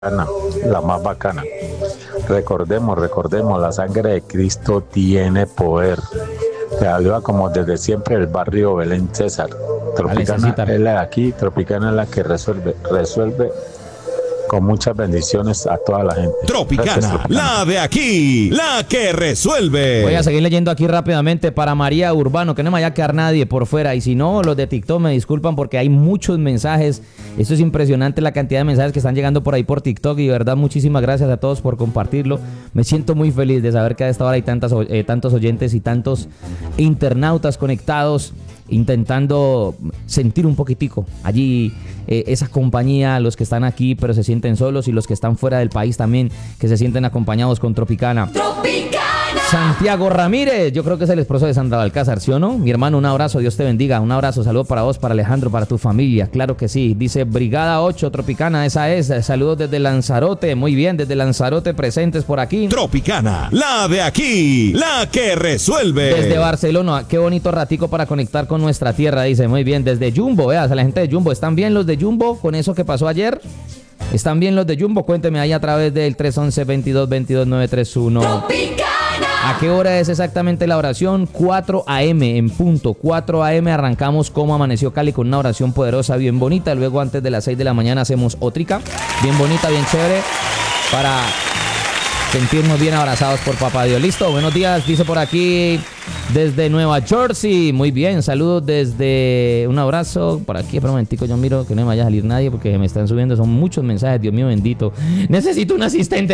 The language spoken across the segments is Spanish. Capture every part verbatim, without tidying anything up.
la más bacana. Recordemos, recordemos, la sangre de Cristo tiene poder. Te habla como desde siempre el barrio Belén César. Tropicana es la de aquí, Tropicana es la que resuelve, resuelve con muchas bendiciones a toda la gente. Tropicana, Gracias, Tropicana, la de aquí, la que resuelve. Voy a seguir leyendo aquí rápidamente para María Urbano, que no me vaya a quedar nadie por fuera. Y si no, los de TikTok me disculpan porque hay muchos mensajes. Esto es impresionante la cantidad de mensajes que están llegando por ahí por TikTok. Y de verdad, muchísimas gracias a todos por compartirlo. Me siento muy feliz de saber que a esta hora hay tantas, eh, tantos oyentes y tantos internautas conectados, intentando sentir un poquitico allí eh, esa compañía, los que están aquí pero se sienten solos y los que están fuera del país también, que se sienten acompañados con Tropicana. ¡Tropicana! Santiago Ramírez, yo creo que es el esposo de Sandra Alcázar, ¿sí o no? Mi hermano, un abrazo, Dios te bendiga, un abrazo, saludo para vos, para Alejandro, para tu familia, claro que sí. Dice Brigada ocho, Tropicana, esa es, saludos desde Lanzarote, muy bien, desde Lanzarote presentes por aquí. Tropicana, la de aquí, la que resuelve. Desde Barcelona, qué bonito ratico para conectar con nuestra tierra, dice, muy bien, desde Jumbo, veas, a la gente de Jumbo, ¿están bien los de Jumbo con eso que pasó ayer? ¿Están bien los de Jumbo? Cuénteme ahí a través del tres once, veintidós veintidós, nueve tres uno. ¡Tropicana! ¿A qué hora es exactamente la oración? cuatro a eme en punto, cuatro a eme arrancamos como amaneció Cali con una oración poderosa, bien bonita, luego antes de las seis de la mañana hacemos otrica, bien bonita, bien chévere, para sentirnos bien abrazados por Papá Dios. Listo, buenos días, dice por aquí desde Nueva Jersey. Muy bien, saludos desde, un abrazo por aquí, espera un momentico, yo miro que no me vaya a salir nadie porque me están subiendo, son muchos mensajes, Dios mío bendito, necesito un asistente.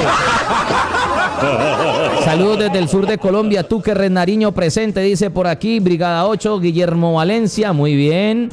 Saludos desde el sur de Colombia, Tuque Renariño presente, dice por aquí, Brigada ocho, Guillermo Valencia, muy bien.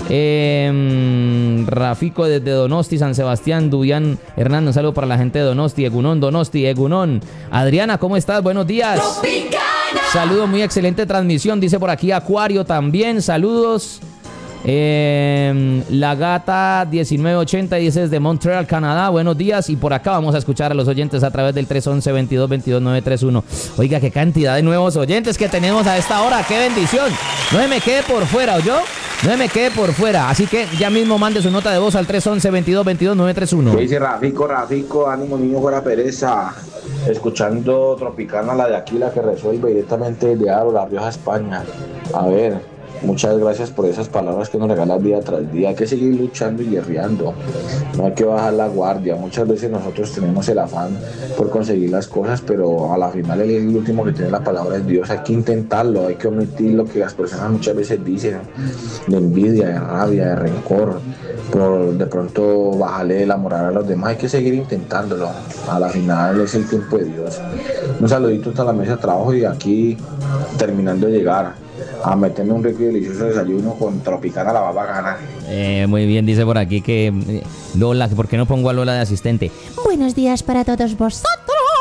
Eh, Rafico desde Donosti, San Sebastián, Dubián Hernández, un saludo para la gente de Donosti, Egunón, Donosti, Egunón. Adriana, ¿cómo estás? Buenos días. Tropicana. Saludos, muy excelente transmisión, dice por aquí Acuario también, saludos. Eh, la gata diecinueve ochenta dice desde Montreal, Canadá, buenos días. Y por acá vamos a escuchar a los oyentes a través del tres once, veintidós veintidós, nueve tres uno. Oiga, qué cantidad de nuevos oyentes que tenemos a esta hora, qué bendición. No se me quede por fuera, ¿oyó? No se me quede por fuera, así que ya mismo mande su nota de voz al tres once, veintidós veintidós, nueve tres uno. ¿Qué dice Rafico, Rafico? Ánimo, niño, fuera pereza. Escuchando Tropicana, la de aquí, la que resuelve, directamente de Aro, La Rioja, España. A ver, muchas gracias por esas palabras que nos regalas día tras día. Hay que seguir luchando y guerreando. No hay que bajar la guardia. Muchas veces nosotros tenemos el afán por conseguir las cosas, pero a la final el, el último que tiene la palabra es Dios. Hay que intentarlo, hay que omitir lo que las personas muchas veces dicen de envidia, de rabia, de rencor, por de pronto bajarle la moral a los demás. Hay que seguir intentándolo. A la final es el tiempo de Dios. Un saludito hasta la mesa de trabajo y aquí terminando de llegar a meterme un rico y delicioso desayuno con Tropicana, la baba gana. Eh, muy bien, dice por aquí que eh, Lola, ¿por qué no pongo a Lola de asistente? Buenos días para todos vosotros.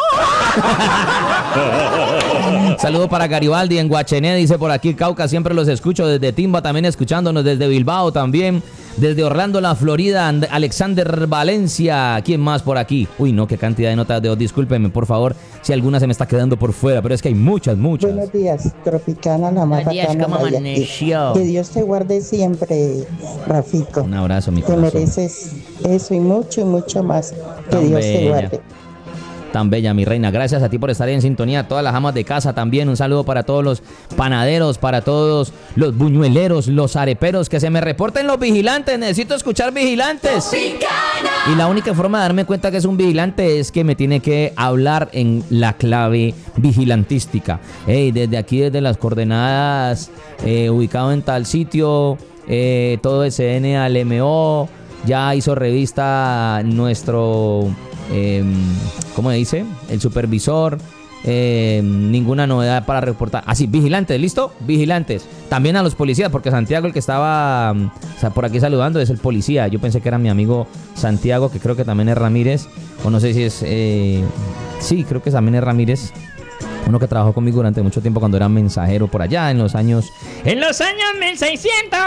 Saludo para Garibaldi en Guachené, dice por aquí Cauca, siempre los escucho desde Timba, también escuchándonos desde Bilbao también, desde Orlando, la Florida, Alexander Valencia. ¿Quién más por aquí? Uy, no, qué cantidad de notas de voz, discúlpenme por favor si alguna se me está quedando por fuera, pero es que hay muchas, muchas. Buenos días, Tropicana, la más bacana. Que Dios te guarde siempre, Rafico. Un abrazo, mi corazón. Te mereces eso y mucho y mucho más. Que Tan Dios bella. te guarde. Tan bella, mi reina. Gracias a ti por estar en sintonía. Todas las amas de casa también. Un saludo para todos los panaderos, para todos los buñueleros, los areperos. Que se me reporten los vigilantes. Necesito escuchar vigilantes. ¡Tropicana! Y la única forma de darme cuenta que es un vigilante es que me tiene que hablar en la clave vigilantística. Hey, desde aquí, desde las coordenadas, eh, ubicado en tal sitio, eh, todo S N al M O. Ya hizo revista nuestro... Eh, ¿cómo se dice? El supervisor, eh, ninguna novedad para reportar. Así, ah, vigilantes, ¿listo? Vigilantes. También a los policías, porque Santiago, el que estaba o sea, por aquí saludando, es el policía. Yo pensé que era mi amigo Santiago, que creo que también es Ramírez, o no sé si es... Eh, sí, creo que también es Ramírez. Uno que trabajó conmigo durante mucho tiempo cuando era mensajero por allá en los años... ¡En los años mil seiscientos!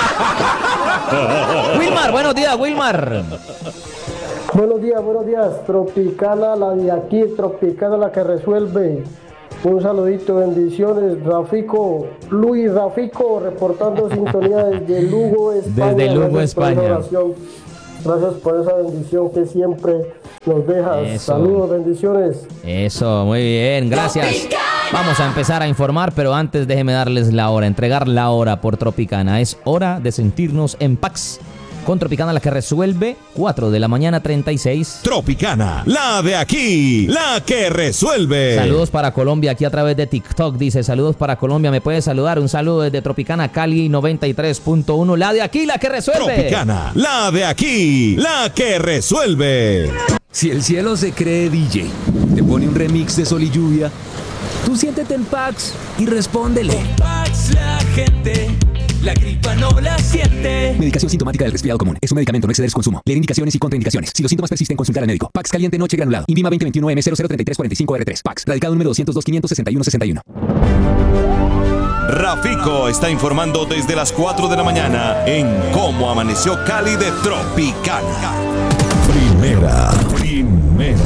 Wilmar, buenos días, Wilmar. Buenos días, buenos días. Tropicana, la de aquí, Tropicana, la que resuelve. Un saludito, bendiciones. Rafico, Luis Rafico, reportando sintonía desde Lugo, España. Desde Lugo, España. Gracias por esa bendición que siempre nos dejas. Eso. Saludos, bendiciones. Eso, muy bien, gracias. Vamos a empezar a informar, pero antes déjeme darles la hora, entregar la hora por Tropicana. Es hora de sentirnos en Pax. Con Tropicana, la que resuelve, cuatro de la mañana, treinta y seis. Tropicana, la de aquí, la que resuelve. Saludos para Colombia, aquí a través de TikTok. Dice, saludos para Colombia, ¿me puede saludar? Un saludo desde Tropicana, Cali noventa y tres punto uno. La de aquí, la que resuelve. Tropicana, la de aquí, la que resuelve. Si el cielo se cree D J, te pone un remix de Sol y Lluvia, tú siéntete en Pax y respóndele. Con Pax la gente, la gripa no la siente. Medicación sintomática del resfriado común. Es un medicamento, no exceder su consumo. Leer indicaciones y contraindicaciones. Si los síntomas persisten, consultar al médico. Pax caliente noche granulado. INVIMA veinte veintiuno M cero cero treinta y tres cuarenta y cinco R tres. Pax. Radicado número doscientos dos quinientos sesenta y uno sesenta y uno. Rafico está informando desde las cuatro de la mañana en Cómo Amaneció Cali de Tropicana. Primera, primera.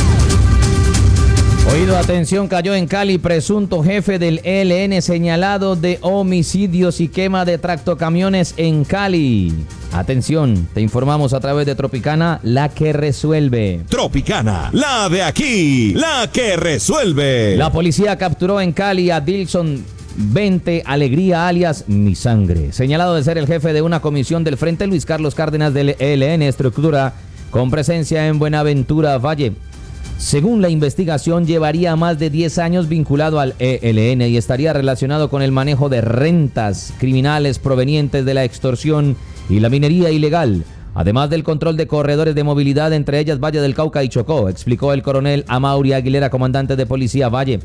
Oído, atención, cayó en Cali presunto jefe del E L N señalado de homicidios y quema de tractocamiones en Cali. Atención, te informamos a través de Tropicana, la que resuelve. Tropicana, la de aquí, la que resuelve. La policía capturó en Cali a Dilson veinte Alegría, alias Mi Sangre, señalado de ser el jefe de una comisión del Frente Luis Carlos Cárdenas del E L N, estructura con presencia en Buenaventura Valle. Según la investigación, llevaría más de diez años vinculado al E L N y estaría relacionado con el manejo de rentas criminales provenientes de la extorsión y la minería ilegal, además del control de corredores de movilidad, entre ellas Valle del Cauca y Chocó, explicó el coronel Amaury Aguilera, comandante de Policía Valle.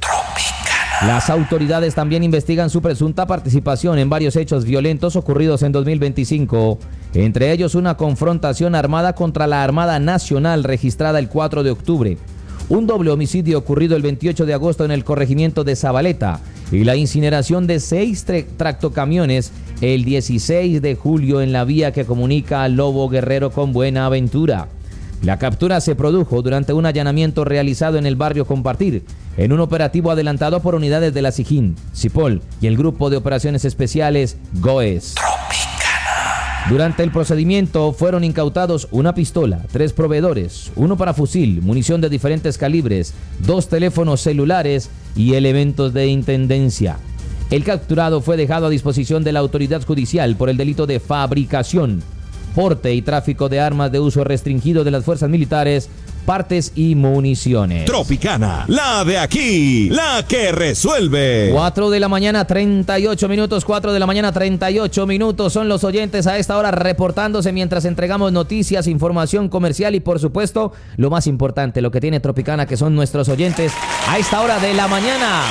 Las autoridades también investigan su presunta participación en varios hechos violentos ocurridos en dos mil veinticinco, entre ellos una confrontación armada contra la Armada Nacional registrada el cuatro de octubre, un doble homicidio ocurrido el veintiocho de agosto en el corregimiento de Zabaleta y la incineración de seis tra- tractocamiones el dieciséis de julio en la vía que comunica a Lobo Guerrero con Buenaventura. La captura se produjo durante un allanamiento realizado en el barrio Compartir, en un operativo adelantado por unidades de la SIJIN, CIPOL y el Grupo de Operaciones Especiales GOES. Durante el procedimiento fueron incautados una pistola, tres proveedores, uno para fusil, munición de diferentes calibres, dos teléfonos celulares y elementos de intendencia. El capturado fue dejado a disposición de la autoridad judicial por el delito de fabricación, porte y tráfico de armas de uso restringido de las fuerzas militares, partes y municiones. Tropicana, la de aquí, la que resuelve. cuatro de la mañana, treinta y ocho minutos, cuatro de la mañana, treinta y ocho minutos. Son los oyentes a esta hora reportándose mientras entregamos noticias, información comercial y, por supuesto, lo más importante, lo que tiene Tropicana, que son nuestros oyentes a esta hora de la mañana.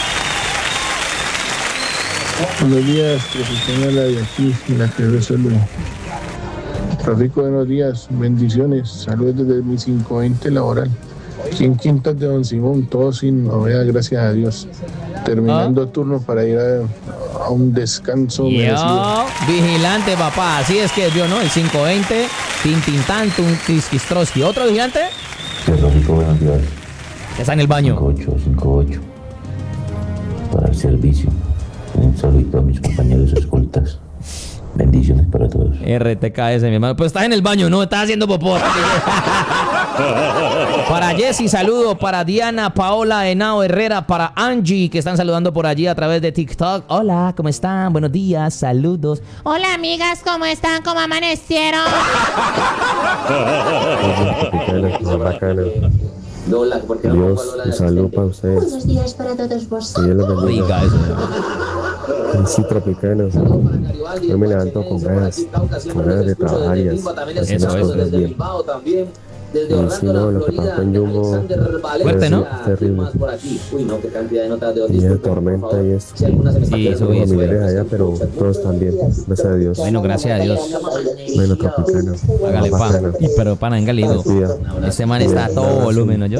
Buenos días, Tropicana, la de aquí, la que resuelve. Rafico, buenos días, bendiciones, saludos desde mi quinientos veinte laboral. Aquí en Quintas de Don Simón, todo sin novedad, gracias a Dios. Terminando ¿Ah? turno para ir a, a un descanso Yo, merecido. vigilante, papá, así es que vio, ¿no? El quinientos veinte, Tintintán, Tuntisquistrosky. ¿Otro vigilante? Sí, Rafico, buenos días. Está en el baño. cinco ocho cinco ocho para el servicio. Un saludito a mis compañeros escoltas. Bendiciones para todos. R T K S, mi hermano. Pues estás en el baño, no, estás haciendo popó. Para Jessy, saludo. Para Diana, Paola, Henao Herrera. Para Angie, que están saludando por allí a través de TikTok. Hola, ¿cómo están? Buenos días, saludos. Hola, amigas, ¿cómo están? ¿Cómo amanecieron? Dios, un saludo para ustedes. Buenos días para todos vosotros. Dios los bendiga. Oiga, eso. Sí, Tropicana. Yo me levanto con ganas, con ganas de trabajar y hacer las cosas bien. Y si no, lo que pasó en Jumbo fuerte, ¿no? Es terrible. Y es tormenta y esto. Sí, eso Tengo es familiares allá, pero todos están bien, gracias a Dios. Bueno, gracias a Dios. Bueno, Tropicana. Hágale, pa. Y pero pana en Galido. Este man está a todo volumen, ¿no? Yo.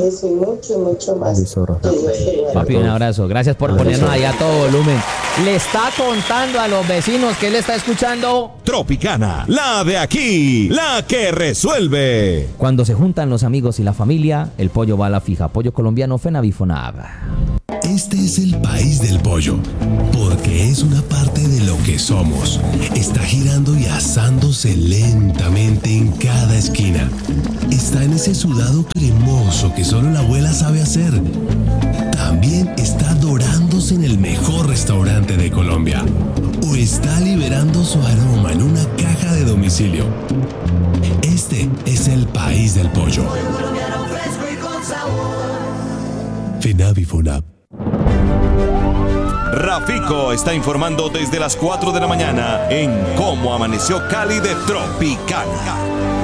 Papi, un abrazo. Gracias por ponernos allá a todo volumen. Le está contando a los vecinos que él está escuchando Tropicana, la de aquí, la que resuelve. Cuando se juntan los amigos y la familia, el pollo va a la fija. Pollo colombiano Fenavifonab. Este es el país del pollo, porque es una parte de lo que somos. Está girando y asándose lentamente en cada esquina. Está en ese sudado cremoso que solo la abuela sabe hacer. También está dorándose en el mejor restaurante de Colombia. O está liberando su aroma en una caja de domicilio. Este es el país del pollo. Fenavifonab. Rafiko está informando desde las cuatro de la mañana en Cómo Amaneció Cali de Tropicana.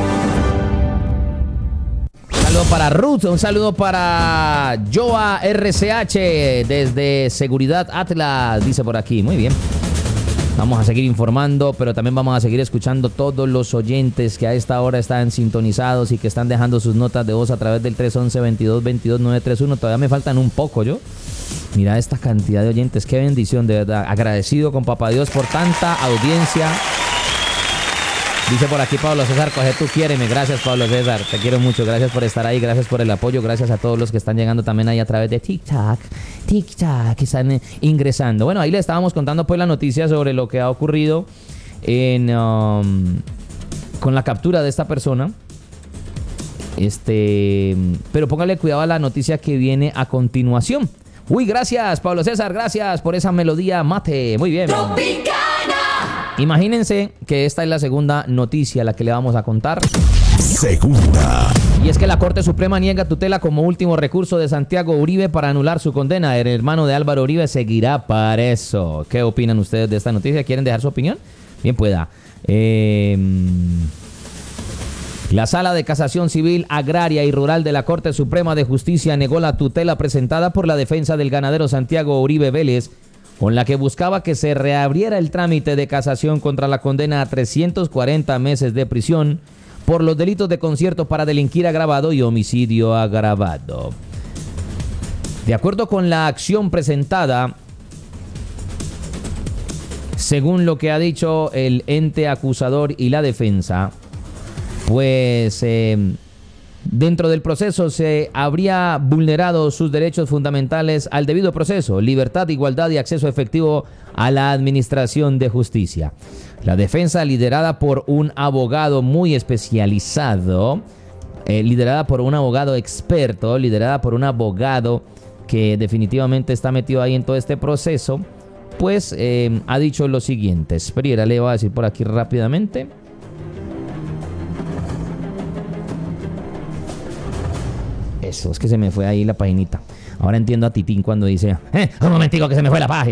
Un saludo para Ruth, un saludo para Joa R C H desde Seguridad Atlas, dice por aquí. Muy bien. Vamos a seguir informando, pero también vamos a seguir escuchando todos los oyentes que a esta hora están sintonizados y que están dejando sus notas de voz a través del tres once, veintidós veintidós, nueve treinta y uno. Todavía me faltan un poco, yo. Mira esta cantidad de oyentes, qué bendición, de verdad. Agradecido con Papá Dios por tanta audiencia. Dice por aquí Pablo César, coge tú quiéreme. Gracias, Pablo César, te quiero mucho. Gracias por estar ahí, gracias por el apoyo. Gracias a todos los que están llegando también ahí a través de TikTok. TikTok, que están eh, ingresando. Bueno, ahí le estábamos contando pues la noticia sobre lo que ha ocurrido en um, con la captura de esta persona. Este, pero póngale cuidado a la noticia que viene a continuación. Uy, gracias, Pablo César, gracias por esa melodía mate. Muy bien. Tropicana. Imagínense que esta es la segunda noticia a la que le vamos a contar. Segunda. Y es que la Corte Suprema niega tutela como último recurso de Santiago Uribe para anular su condena. El hermano de Álvaro Uribe seguirá preso. ¿Qué opinan ustedes de esta noticia? ¿Quieren dejar su opinión? Bien pueda. Eh... La Sala de Casación Civil, Agraria y Rural de la Corte Suprema de Justicia negó la tutela presentada por la defensa del ganadero Santiago Uribe Vélez, con la que buscaba que se reabriera el trámite de casación contra la condena a trescientos cuarenta meses de prisión por los delitos de concierto para delinquir agravado y homicidio agravado. De acuerdo con la acción presentada, según lo que ha dicho el ente acusador y la defensa, pues eh, dentro del proceso se habría vulnerado sus derechos fundamentales al debido proceso, libertad, igualdad y acceso efectivo a la administración de justicia. La defensa, liderada por un abogado muy especializado, eh, liderada por un abogado experto, liderada por un abogado que definitivamente está metido ahí en todo este proceso, pues eh, ha dicho lo siguiente. Espera, le voy a decir por aquí rápidamente. Eso, es que se me fue ahí la paginita. Ahora entiendo a Titín cuando dice, eh, un momentico que se me fue la página.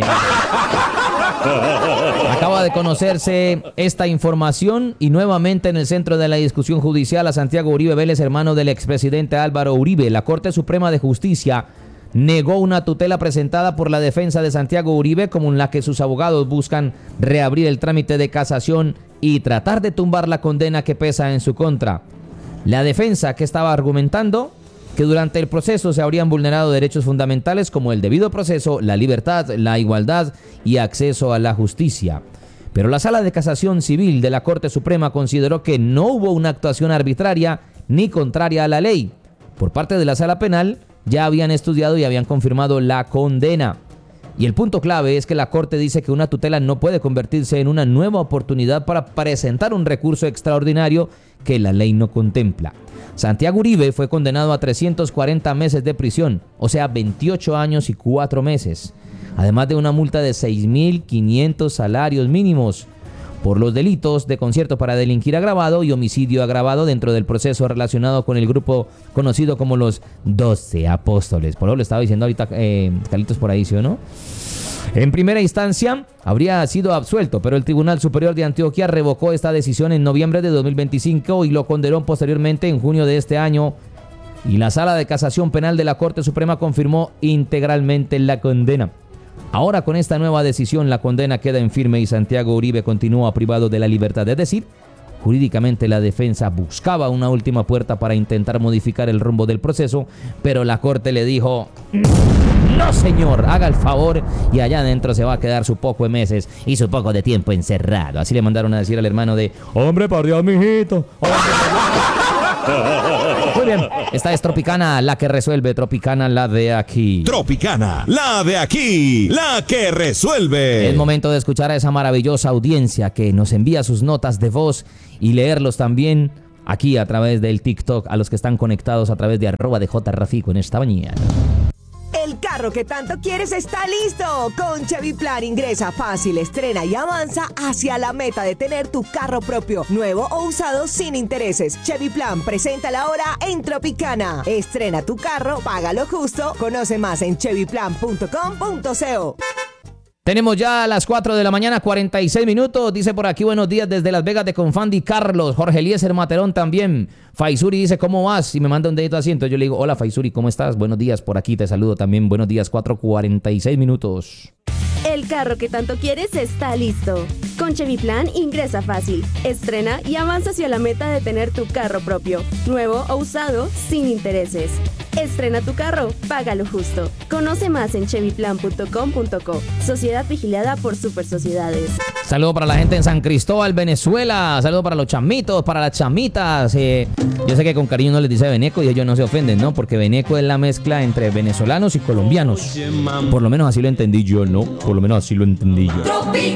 Acaba de conocerse esta información y nuevamente en el centro de la discusión judicial a Santiago Uribe Vélez, hermano del expresidente Álvaro Uribe. La Corte Suprema de Justicia negó una tutela presentada por la defensa de Santiago Uribe, como en la que sus abogados buscan reabrir el trámite de casación y tratar de tumbar la condena que pesa en su contra. La defensa, que estaba argumentando que durante el proceso se habrían vulnerado derechos fundamentales como el debido proceso, la libertad, la igualdad y acceso a la justicia. Pero la Sala de Casación Civil de la Corte Suprema consideró que no hubo una actuación arbitraria ni contraria a la ley. Por parte de la Sala Penal ya habían estudiado y habían confirmado la condena. Y el punto clave es que la Corte dice que una tutela no puede convertirse en una nueva oportunidad para presentar un recurso extraordinario que la ley no contempla. Santiago Uribe fue condenado a trescientos cuarenta meses de prisión, o sea, veintiocho años y cuatro meses, además de una multa de seis mil quinientos salarios mínimos por los delitos de concierto para delinquir agravado y homicidio agravado dentro del proceso relacionado con el grupo conocido como los doce apóstoles. Por eso lo estaba diciendo ahorita eh, Carlitos por ahí, ¿sí o no? En primera instancia habría sido absuelto, pero el Tribunal Superior de Antioquia revocó esta decisión en noviembre de dos mil veinticinco y lo condenó posteriormente en junio de este año. Y la Sala de Casación Penal de la Corte Suprema confirmó integralmente la condena. Ahora, con esta nueva decisión, la condena queda en firme y Santiago Uribe continúa privado de la libertad. Es decir, jurídicamente la defensa buscaba una última puerta para intentar modificar el rumbo del proceso, pero la Corte le dijo: no, señor, haga el favor y allá adentro se va a quedar su poco de meses y su poco de tiempo encerrado. Así le mandaron a decir al hermano de: hombre, por Dios, mijito. Hombre, por Dios. Muy bien, esta es Tropicana, la que resuelve. Tropicana, la de aquí. Tropicana, la de aquí, la que resuelve. Es momento de escuchar a esa maravillosa audiencia que nos envía sus notas de voz y leerlos también aquí a través del TikTok, a los que están conectados a través de arroba de J Rafico en esta mañana. El carro que tanto quieres está listo. Con Chevy Plan ingresa fácil, estrena y avanza hacia la meta de tener tu carro propio, nuevo o usado sin intereses. Chevy Plan presenta la hora en Tropicana. Estrena tu carro, págalo justo. Conoce más en chevy plan punto com punto co. Tenemos ya a las cuatro de la mañana, cuarenta y seis minutos. Dice por aquí, buenos días desde Las Vegas de Confandi, Carlos. Jorge Eliezer Materón también. Faisuri dice, ¿cómo vas? Y me manda un dedito así. Entonces yo le digo, hola Faisuri, ¿cómo estás? Buenos días, por aquí te saludo también. Buenos días, cuatro cuarenta y seis minutos. El carro que tanto quieres está listo. Con Chevy Plan ingresa fácil, estrena y avanza hacia la meta de tener tu carro propio, nuevo o usado, sin intereses. Estrena tu carro, págalo justo. Conoce más en chevy plan punto com punto co. Sociedad vigilada por Super Sociedades. Saludo para la gente en San Cristóbal, Venezuela. Saludo para los chamitos, para las chamitas. Eh, yo sé que con cariño no les dice veneco y ellos no se ofenden, ¿no? Porque veneco es la mezcla entre venezolanos y colombianos. Por lo menos así lo entendí yo, ¿no? Por lo menos así lo entendí yo.